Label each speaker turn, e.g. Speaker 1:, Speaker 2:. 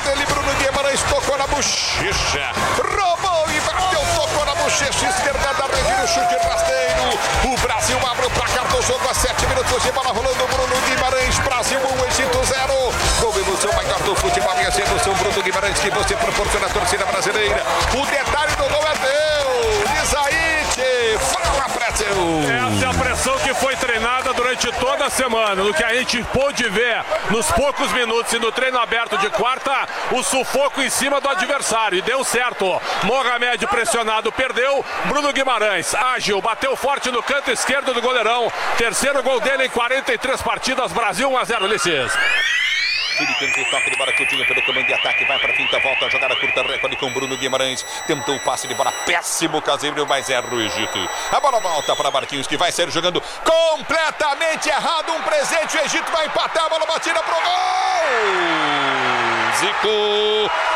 Speaker 1: dele, Bruno Guimarães, tocou na bochecha. Roubou e bateu, tocou na bochecha esquerda da rede, no chute rasteiro. O Brasil abre o placar do jogo a 7 minutos de bola rolando. Bruno Guimarães, Brasil 1, Egito 0. Com emoção maior do futebol e essa emoção, Bruno Guimarães, que você proporciona à torcida brasileira. O detalhe do gol é teu, Isaíte. Fala, Pretzel.
Speaker 2: Essa é a pressão que foi treinada durante toda a semana. No que a gente pôde ver nos poucos minutos e no treino aberto de quarta, o sufoco em cima do adversário. E deu certo. Mohamed pressionado, perdeu. Bruno Guimarães, ágil, bateu forte no canto esquerdo do goleirão. Terceiro gol dele em 43 partidas. Brasil 1-0, Ulisses.
Speaker 1: Ele tenta o toque de bola curtinho pelo comando de ataque, vai para a finta, volta a jogada curta, recorde com Bruno Guimarães, tentou o passe de bola, péssimo Casemiro, mas erra o Egito. A bola volta para Marquinhos, que vai sair jogando completamente errado, um presente, o Egito vai empatar, a bola batida pro gol! Zico!